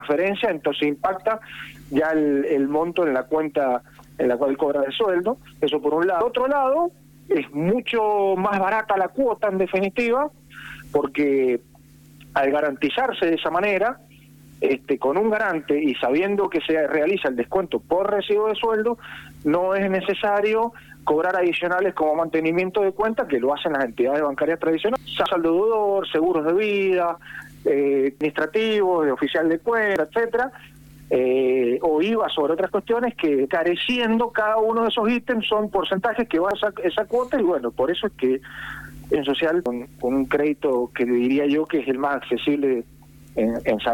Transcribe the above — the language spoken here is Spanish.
transferencia, entonces impacta ya el monto en la cuenta en la cual cobra el sueldo. Eso por un lado. Por otro lado, es mucho más barata la cuota, en definitiva, porque al garantizarse de esa manera, con un garante y sabiendo que se realiza el descuento por recibo de sueldo, no es necesario cobrar adicionales como mantenimiento de cuenta, que lo hacen las entidades bancarias tradicionales, saldo deudor, seguros de vida, administrativos, de oficial de cuenta, etcétera, o IVA sobre otras cuestiones, que careciendo cada uno de esos ítems son porcentajes que van a esa cuota. Y bueno, por eso es que en social con un crédito que diría yo que es el más accesible en San